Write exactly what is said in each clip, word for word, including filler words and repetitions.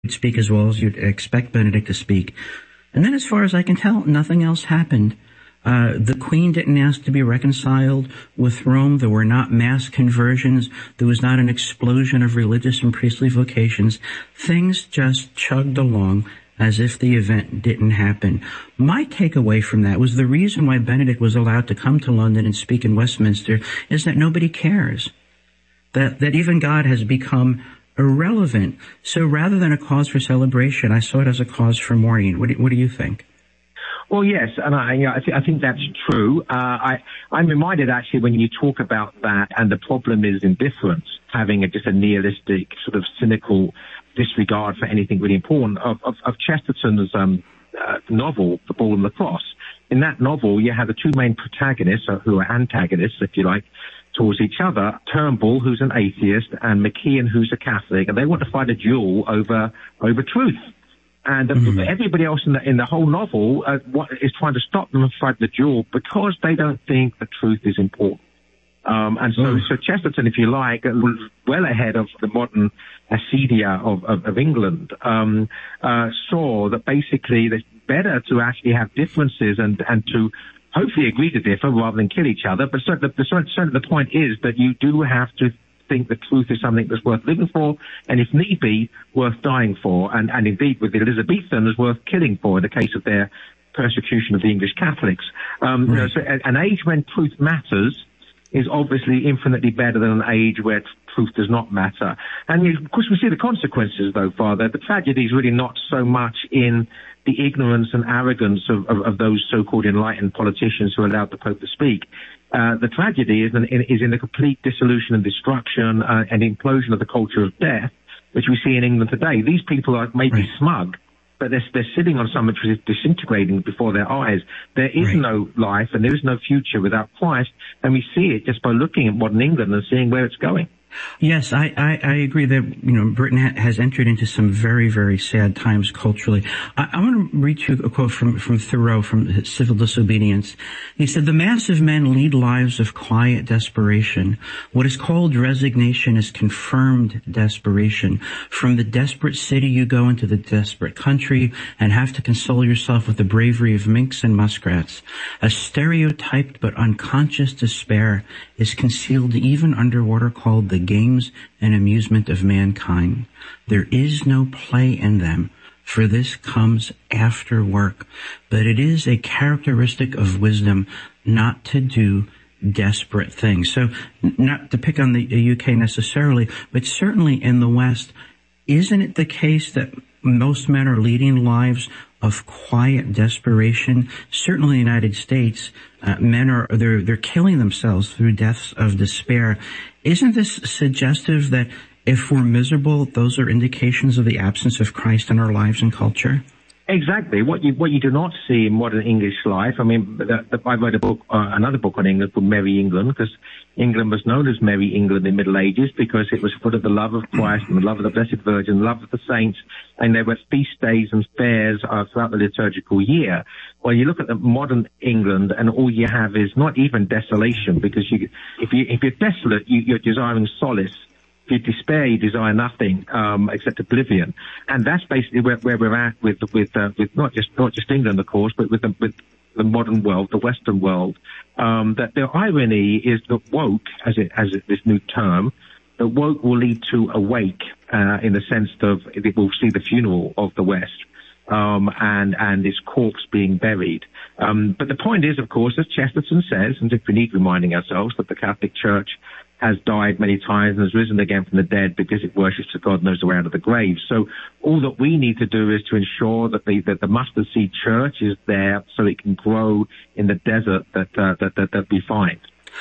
would speak as well as you'd expect Benedict to speak. And then as far as I can tell, nothing else happened. Uh, the Queen didn't ask to be reconciled with Rome. There were not mass conversions. There was not an explosion of religious and priestly vocations. Things just chugged along as if the event didn't happen. My takeaway from that was the reason why Benedict was allowed to come to London and speak in Westminster is that nobody cares. That, that even God has become irrelevant. So rather than a cause for celebration, I saw it as a cause for mourning. What do, what do you think? Well, yes, and I, you know, I, th- I think that's true. Uh, I, I'm reminded actually when you talk about that, and the problem is indifference, having a, just a nihilistic, sort of cynical disregard for anything really important, of, of, of Chesterton's um, uh, novel, The Ball and the Cross. In that novel, you have the two main protagonists, uh, who are antagonists, if you like, towards each other, Turnbull, who's an atheist, and McKeon, who's a Catholic, and they want to fight a duel over over truth. And mm-hmm. everybody else in the in the whole novel uh, what, is trying to stop them and fight the duel because they don't think the truth is important. Um, and so, mm. so Chesterton, if you like, was well ahead of the modern acedia of, of, of England, um, uh, saw that basically it's better to actually have differences and, and to hopefully agree to differ rather than kill each other. But certainly the, certainly the point is that you do have to think the truth is something that's worth living for, and if need be, worth dying for, and, and indeed with the Elizabethans, worth killing for in the case of their persecution of the English Catholics. Um, right. you know, so an age when truth matters is obviously infinitely better than an age where truth does not matter. And you, of course we see the consequences though, Father. The tragedy is really not so much in the ignorance and arrogance of, of, of those so-called enlightened politicians who allowed the Pope to speak. Uh, the tragedy is in, is in the complete dissolution and destruction uh, and implosion of the culture of death, which we see in England today. These people are maybe right. smug, but they're, they're sitting on something which is disintegrating before their eyes. There is right. no life and there is no future without Christ, and we see it just by looking at modern England and seeing where it's going. Yes, I, I, I agree that, you know, Britain ha- has entered into some very, very sad times culturally. I, I want to read you a quote from, from Thoreau from Civil Disobedience. He said, "The mass of men lead lives of quiet desperation. What is called resignation is confirmed desperation. From the desperate city you go into the desperate country and have to console yourself with the bravery of minks and muskrats. A stereotyped but unconscious despair is concealed even under what are called the games and amusement of mankind. There is no play in them, for this comes after work. But it is a characteristic of wisdom not to do desperate things." So not to pick on the U K necessarily, but certainly in the West, isn't it the case that most men are leading lives of quiet desperation? Certainly in the United States, uh, men are, they're, they're killing themselves through deaths of despair. Isn't this suggestive that if we're miserable, those are indications of the absence of Christ in our lives and culture? Exactly. What you what you do not see in modern English life. I mean, the, the, I wrote a book, uh, another book on England called Merry England, because England was known as Merry England in the Middle Ages because it was full of the love of Christ and the love of the Blessed Virgin, the love of the saints, and there were feast days and fairs uh, throughout the liturgical year. Well, you look at the modern England, and all you have is not even desolation, because you, if you if you're desolate, you, you're desiring solace. If you despair, you desire nothing um, except oblivion, and that's basically where, where we're at with with uh, with not just not just England, of course, but with the, with the modern world, the Western world. Um, that the irony is that woke, as it as it, this new term, that woke will lead to awake uh, in the sense of it will see the funeral of the West. Um, and, and its corpse being buried. Um, but the point is, of course, as Chesterton says, and if we need reminding ourselves, that the Catholic Church has died many times and has risen again from the dead because it worships the God knows the way out of the grave. So all that we need to do is to ensure that the, that the mustard seed church is there so it can grow in the desert that, uh, that, that, that we find.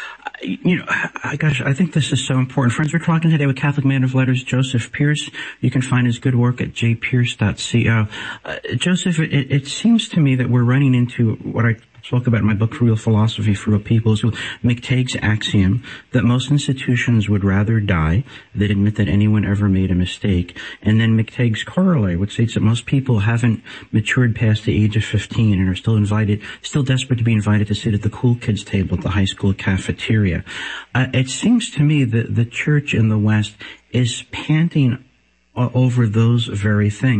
You know, I, gosh, I think this is so important. Friends, we're talking today with Catholic man of letters, Joseph Pearce. You can find his good work at j pearce dot co. Uh, Joseph, it, it seems to me that we're running into what I spoke about in my book, For Real Philosophy for Real People, is McTague's axiom that most institutions would rather die than admit that anyone ever made a mistake. And then McTague's corollary, which states that most people haven't matured past the age of fifteen and are still invited, still desperate to be invited to sit at the cool kids table at the high school cafeteria. Uh, it seems to me that the church in the West is panting over those very things.